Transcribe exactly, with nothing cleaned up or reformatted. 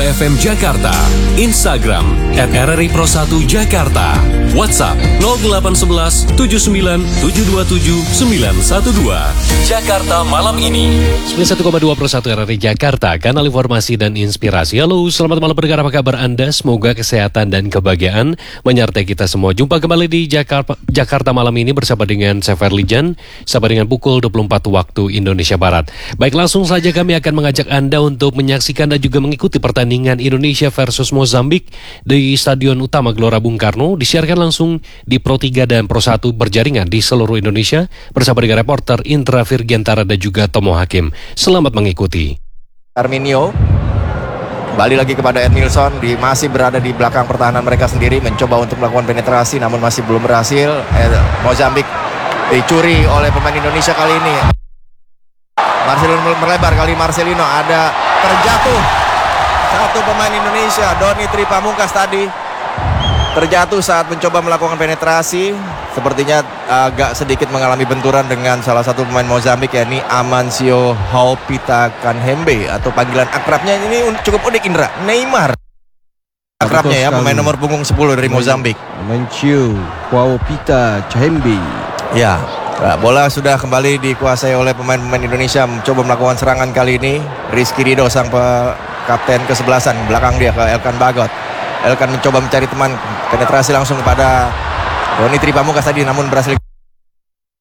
F M Jakarta, Instagram at R R I Pro satu Jakarta, WhatsApp nol delapan satu satu tujuh sembilan tujuh dua tujuh sembilan satu dua. Jakarta malam ini. sembilan puluh satu koma dua Pro satu R R I Jakarta, kanal informasi dan inspirasi. Halo, selamat malam pendengar, apa kabar Anda? Semoga kesehatan dan kebahagiaan menyertai kita semua. Jumpa kembali di Jakarta, Jakarta malam ini bersama dengan saya Ferlijan, sampai dengan pukul dua puluh empat waktu Indonesia Barat. Baik, langsung saja kami akan mengajak Anda untuk menyaksikan dan juga mengikuti pertandingan Indonesia versus Mozambik di Stadion Utama Gelora Bung Karno. Disiarkan langsung di Pro tiga dan Pro satu berjaringan di seluruh Indonesia bersama dengan reporter Indra Virgiantara dan juga Tomo Hakim. Selamat mengikuti. Arminio kembali lagi kepada Edmilson, di, masih berada di belakang pertahanan mereka sendiri, mencoba untuk melakukan penetrasi namun masih belum berhasil. eh, Mozambik dicuri oleh pemain Indonesia kali ini. Marcelino melebar, kali Marcelino ada terjatuh satu pemain Indonesia, Doni Tri Pamungkas tadi terjatuh saat mencoba melakukan penetrasi. Sepertinya agak sedikit mengalami benturan dengan salah satu pemain Mozambik, yakni Amancio Haupita Kanhembe, atau panggilan akrabnya ini cukup unik, Indra, Neymar akrabnya ya, pemain nomor punggung sepuluh dari Mozambik, Amancio Haupita Kanhembe. Ya, bola sudah kembali dikuasai oleh pemain-pemain Indonesia, mencoba melakukan serangan kali ini. Rizky Ridho sang kapten kesebelasan, belakang dia ke Elkan Bagot. Elkan mencoba mencari teman, penetrasi langsung kepada Doni Tri Pamungkas tadi namun berhasil